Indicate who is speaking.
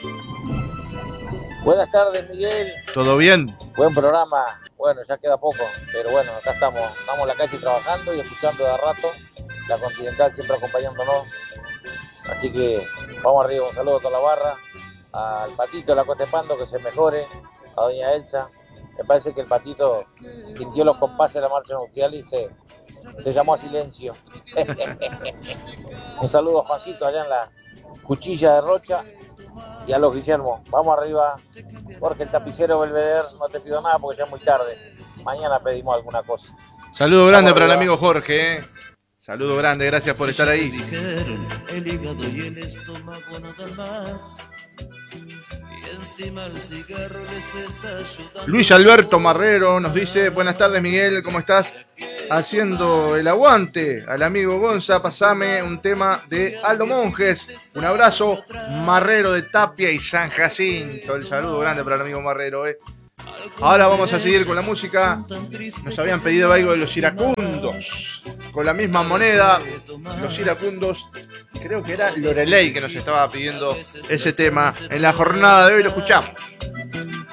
Speaker 1: Buenas tardes, Miguel.
Speaker 2: ¿Todo bien?
Speaker 1: Buen programa. Bueno, ya queda poco, pero bueno, acá estamos. Estamos en la calle trabajando y escuchando de a rato. La Continental siempre acompañándonos. Así que vamos arriba. Un saludo a toda la barra. Al Patito de la Cotepando, que se mejore. A doña Elsa. Me parece que el Patito sintió los compases de la marcha nupcial y se llamó a silencio. Un saludo a Juancito allá en la Cuchilla de Rocha. Y a los Guillermo, vamos arriba, Jorge el tapicero Belvedere, no te pido nada porque ya es muy tarde. Mañana pedimos alguna cosa.
Speaker 2: Saludo grande para el
Speaker 1: arriba.
Speaker 2: amigo Jorge. Saludo grande, gracias por estar ahí.
Speaker 3: El hígado y el estómago no dan más. Y encima el cigarro les está ayudando.
Speaker 2: Luis Alberto Marrero nos dice: buenas tardes, Miguel, ¿cómo estás? Haciendo el aguante al amigo Gonza, pasame un tema de Aldo Monjes. Un abrazo, Marrero de Tapia y San Jacinto. El saludo grande para el amigo Marrero. Ahora vamos a seguir con la música. Nos habían pedido algo de los iracundos. Con la misma moneda, los iracundos. Creo que era Loreley que nos estaba pidiendo ese tema. En la jornada de hoy lo escuchamos.